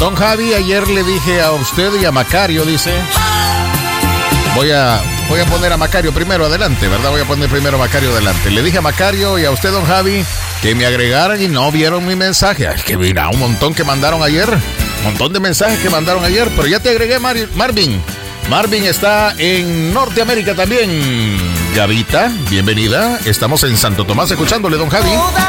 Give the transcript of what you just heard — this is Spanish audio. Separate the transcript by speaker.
Speaker 1: Don Javi, ayer le dije a usted y a Macario, dice. Voy a poner a Macario primero adelante, ¿verdad? Voy a poner primero a Macario adelante. Le dije a Macario y a usted, don Javi, que me agregaran y no vieron mi mensaje. Ay, que mira, un montón que mandaron ayer. Un montón de mensajes que mandaron ayer, pero ya te agregué, Marvin. Marvin está en Norteamérica también. Gavita, bienvenida. Estamos en Santo Tomás escuchándole, don Javi.